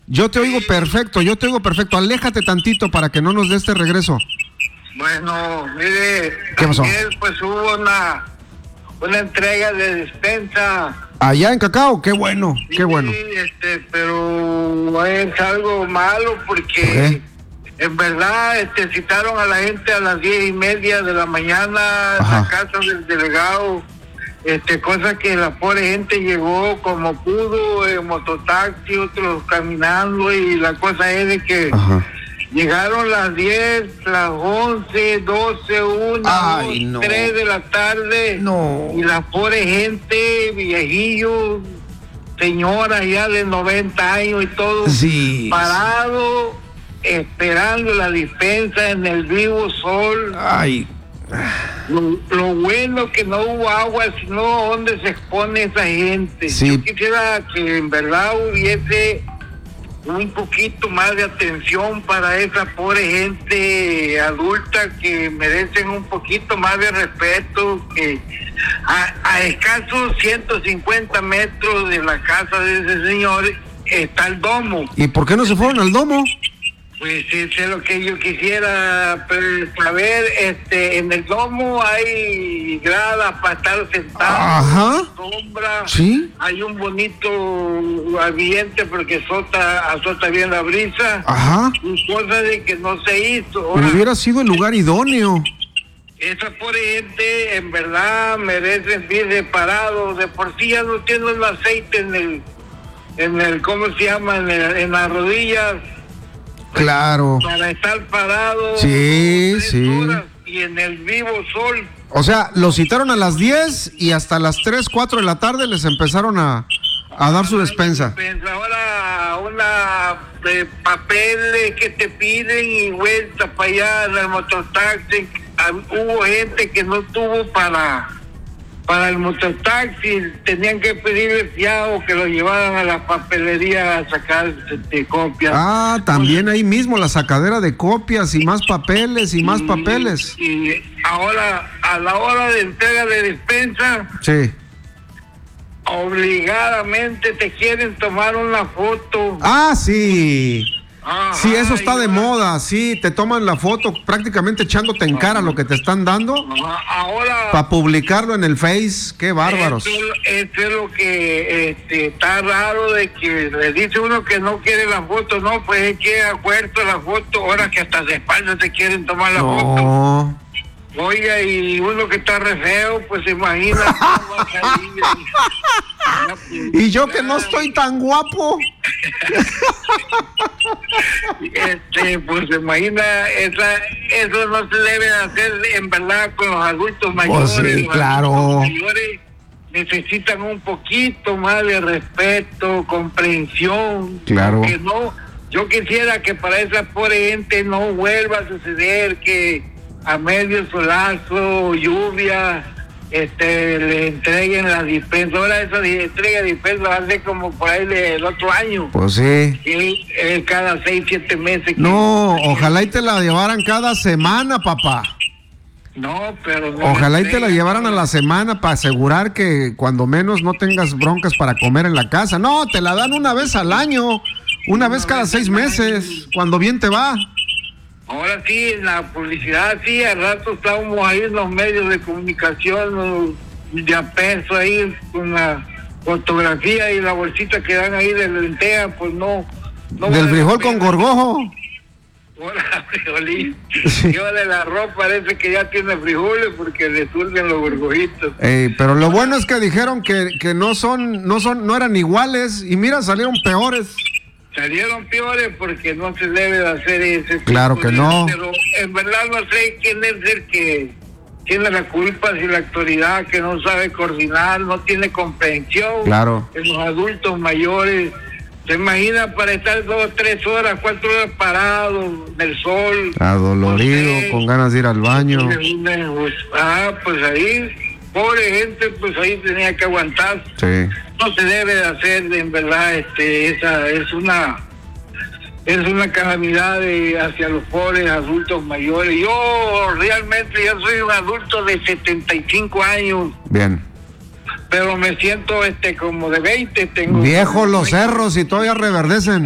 Yo te oigo perfecto, Aléjate tantito para que no nos dé este regreso. Bueno, mire, ¿Qué pasó? ayer pues hubo una entrega de despensa. Allá en Cacao, qué bueno, qué bueno. Sí, pero es algo malo porque en verdad citaron a la gente a las 10:30 de la mañana a la casa del delegado. Cosa que la pobre gente llegó como pudo, en mototaxi, otros caminando, y la cosa es de que llegaron las 10, las 11, 12, 1, 3 de la tarde, y la pobre gente, viejillos, señoras ya de 90 años y todo, parado, esperando la dispensa en el vivo sol. Ay. Lo bueno que no hubo agua, sino donde se expone esa gente. Yo quisiera que en verdad hubiese un poquito más de atención para esa pobre gente adulta que merecen un poquito más de respeto, que a escasos 150 metros de la casa de ese señor está el domo. ¿Y por qué no se fueron al domo? Pues eso es lo que yo quisiera saber. En el domo hay gradas para estar sentado, sombra, hay un bonito ambiente porque azota bien la brisa, y cosa de que no se hizo. Ahora, hubiera sido el lugar idóneo. Esa pobre gente en verdad merece bien separado. De por sí ya no tiene el aceite en el ¿cómo se llama? En las rodillas. Claro. Para estar parado. Horas, y en el vivo sol. O sea, lo citaron a las 10 y hasta las 3, 4 de la tarde les empezaron a dar su despensa. Ahora una papeles que te piden y vuelta para allá en el mototaxi. Hubo gente que no tuvo para el mototaxi, tenían que pedirle fiado que lo llevaran a la papelería a sacar copias. También ahí mismo la sacadera de copias y más papeles y más papeles. Y ahora, a la hora de entrega de despensa, obligadamente te quieren tomar una foto. Sí, eso está de moda, te toman la foto prácticamente echándote en cara lo que te están dando. Ahora, para publicarlo en el Face, qué bárbaros. Esto es lo que está raro, de que le dice uno que no quiere la foto, no, pues es que acuerdo la foto, ahora que hasta de espalda te quieren tomar la foto. Oiga, y uno que está re feo, pues se imagina. Y yo que no estoy tan guapo. Pues se imagina, eso no se debe hacer en verdad con los adultos mayores. Claro. Los adultos mayores necesitan un poquito más de respeto, comprensión. Claro. Que no, yo quisiera que para esa pobre gente no vuelva a suceder que a medio solazo, lluvia, le entreguen la dispensa. Ahora esa entrega de dispensa va a ser como por ahí del otro año. Pues sí. Cada 6, 7 meses. Ojalá y te la llevaran cada semana, papá. No, pero no. Ojalá y te la llevaran a la semana para asegurar que cuando menos no tengas broncas para comer en la casa. No, te la dan una vez al año, una vez cada 6 meses, cuando bien te va. Ahora sí, en la publicidad, al rato estábamos ahí en los medios de comunicación de a peso ahí con la fotografía y la bolsita que dan ahí de lenteja, pues no del frijol con gorgojo. Hola, frijolín. Yo de la arroz parece que ya tiene frijoles porque le surgen los gorgojitos. Pero lo bueno es que dijeron que no eran iguales y mira, salieron peores. Salieron peores porque no se debe de hacer ese. Claro que no. Pero en verdad no sé quién es el que tiene la culpa, si la autoridad que no sabe coordinar, no tiene comprensión. Claro. En los adultos mayores. Se imagina para estar 2, 3 horas, 4 horas parado en el sol. Adolorido, con ganas de ir al baño. Pues ahí, pobre gente, pues ahí tenía que aguantar. Sí. No se debe de hacer, en verdad, esa es una calamidad hacia los pobres adultos mayores. Yo realmente ya soy un adulto de 75 años. Bien. Pero me siento como de 20. Tengo viejo los cerros y todavía reverdecen.